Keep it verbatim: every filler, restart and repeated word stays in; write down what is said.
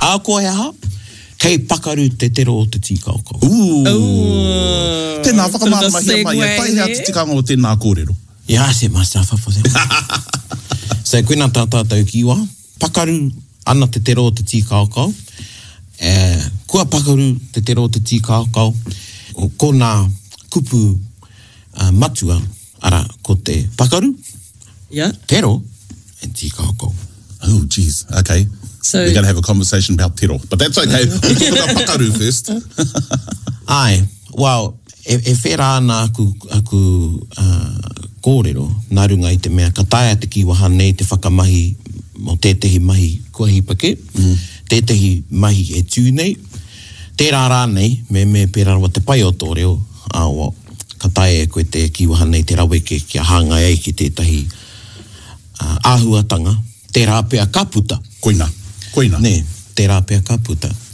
A koe ha, kei pakaru te tero o te tīkaukau. Ooh. Tēnā whakamāramahi mai, e pai hea te tikanga o tēnā kōrero. Ia, se masafa po se. Sai koe nā tātātau kiwa, pakaru ana te tero o te tīkaukau. E, kua pakaru te tero o te tīkaukau, ko nā kupu uh, matua, ara, ko te pakaru, yeah. tero, and tīkaukau. Oh, geez, okay. So, we're going to have a conversation about tero, but that's okay. We'll talk about pakaru first. Ai, well, e, e whera ana aku, aku uh, kōrero, nā runga i te mea, ka taia te kiwaha nei te whakamahi mo tētehi mahi kua hipake, mm. tētehi mahi e tū nei, tērā rā nei, me me pēra rawa te pai o tō reo, awa, ka taia e koe te kiwaha nei te raweke kia hanga ei ki tētahi uh, āhuatanga, tērā pēa ka puta. Koina, koina. Ne, tērā pēa ka puta.